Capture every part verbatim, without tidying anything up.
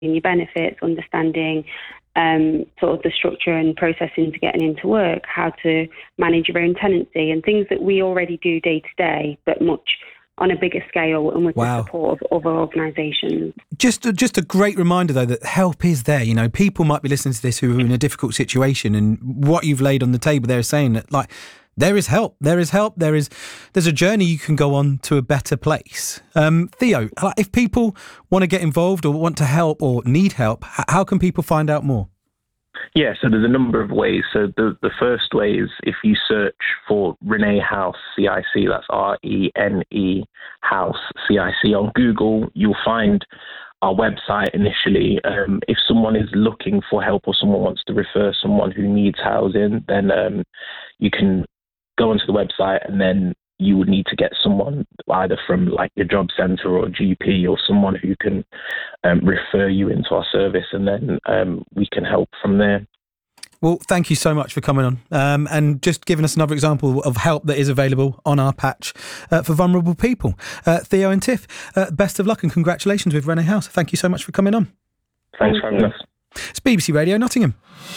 your benefits, understanding um, sort of the structure and processing to getting into work, how to manage your own tenancy, and things that we already do day to day, but much on a bigger scale and with Wow. the support of other organisations. Just, just a great reminder, though, that help is there. You know, people might be listening to this who are in a difficult situation, and what you've laid on the table there is saying that, like, there is help. There is help. There is, there's a journey you can go on to a better place. Um, Theo, if people want to get involved or want to help or need help, how can people find out more? Yeah, so there's a number of ways. So the, the first way is if you search for Renee House C I C, that's R E N E House C I C on Google, you'll find our website initially. Um, if someone is looking for help or someone wants to refer someone who needs housing, then um, you can go onto the website, and then you would need to get someone either from like your job centre or G P or someone who can um, refer you into our service, and then um, we can help from there. Well, thank you so much for coming on um, and just giving us another example of help that is available on our patch uh, for vulnerable people. Uh, Theo and Tiff, uh, best of luck and congratulations with Renee House. Thank you so much for coming on. Thanks for having us. It's B B C Radio Nottingham.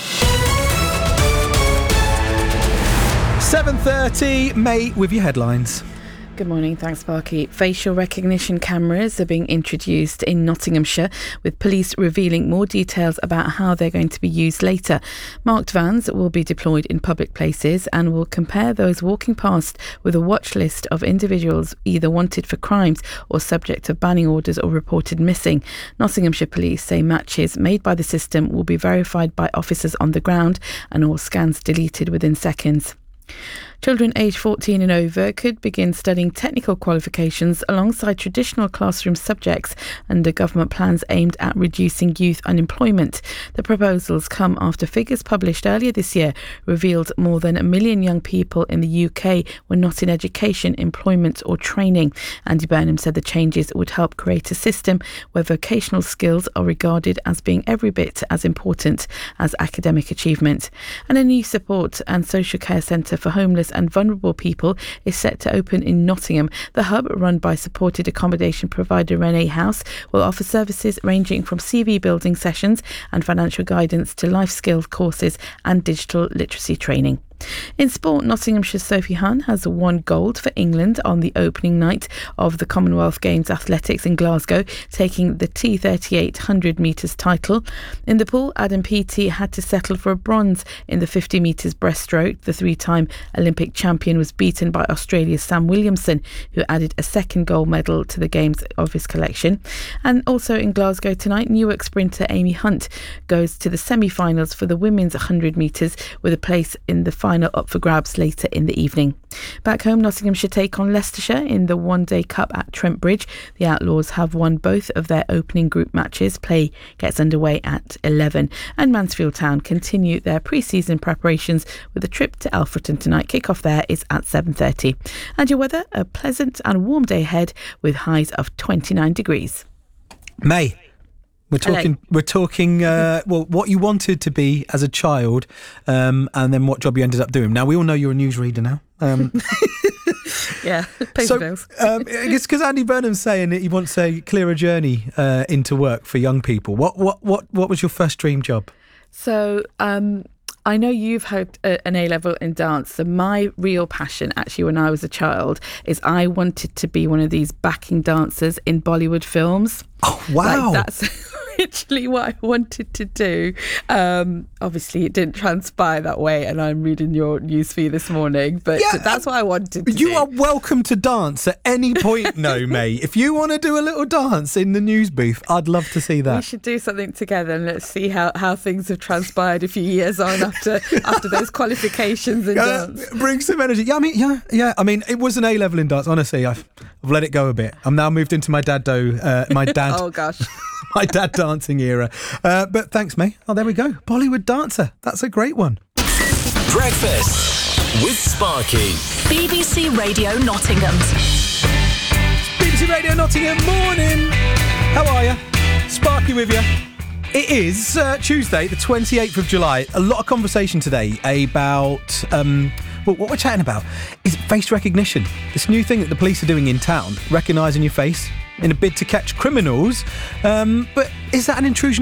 seven thirty, May with your headlines. Good morning, thanks Sparky. Facial recognition cameras are being introduced in Nottinghamshire, with police revealing more details about how they're going to be used later. Marked vans will be deployed in public places and will compare those walking past with a watch list of individuals either wanted for crimes or subject to banning orders or reported missing. Nottinghamshire police say matches made by the system will be verified by officers on the ground and all scans deleted within seconds. Children aged fourteen and over could begin studying technical qualifications alongside traditional classroom subjects under government plans aimed at reducing youth unemployment. The proposals come after figures published earlier this year revealed more than a million young people in the U K were not in education, employment or training. Andy Burnham said the changes would help create a system where vocational skills are regarded as being every bit as important as academic achievement. And a new support and social care centre for homeless and vulnerable people is set to open in Nottingham. The hub, run by supported accommodation provider Renee House, will offer services ranging from C V building sessions and financial guidance to life skills courses and digital literacy training. In sport, Nottinghamshire's Sophie Hunn has won gold for England on the opening night of the Commonwealth Games Athletics in Glasgow, taking the T thirty-eight hundred metres title. In the pool, Adam Peaty had to settle for a bronze in the fifty metres breaststroke. The three-time Olympic champion was beaten by Australia's Sam Williamson, who added a second gold medal to the Games of his collection. And also in Glasgow tonight, Newark sprinter Amy Hunt goes to the semi-finals for the women's one hundred metres, with a place in the final up for grabs later in the evening. Back home, Nottinghamshire take on Leicestershire in the One Day Cup at Trent Bridge. The Outlaws have won both of their opening group matches. Play gets underway at eleven. And Mansfield Town continue their pre-season preparations with a trip to Alfreton tonight. Kick-off there is at seven thirty. And your weather, a pleasant and warm day ahead with highs of twenty-nine degrees. May. We're talking. Hello. We're talking. Uh, well, what you wanted to be as a child, um, and then what job you ended up doing. Now we all know you're a newsreader now. Um, yeah, paper so bills. um, it's because Andy Burnham's saying that he wants a clearer journey uh, into work for young people. What what what what was your first dream job? So. Um, I know you've had a, an A-level in dance, so my real passion actually when I was a child is I wanted to be one of these backing dancers in Bollywood films. Oh, wow. Like, that's literally what I wanted to do. Um, obviously, it didn't transpire that way, and I'm reading your newsfeed this morning, but yeah, that's what I wanted to you do. You are welcome to dance at any point, no, mate. If you want to do a little dance in the news booth, I'd love to see that. We should do something together, and let's see how, how things have transpired a few years on after after those qualifications in uh, dance. Bring some energy. Yeah, I mean, yeah, yeah. I mean, it was an A-level in dance. Honestly, I've, I've let it go a bit. I'm now moved into my dad-do, uh, my dad. Oh, gosh. My dad dancing era. Uh, but thanks, May. Oh, there we go. Bollywood dancer. That's a great one. Breakfast with Sparky. B B C Radio Nottingham. B B C Radio Nottingham morning. How are you? Sparky with you. It is uh, Tuesday, the twenty-eighth of July. A lot of conversation today about... Um, Well, what we're chatting about is face recognition. This new thing that the police are doing in town, recognising your face in a bid to catch criminals. Um, but is that an intrusion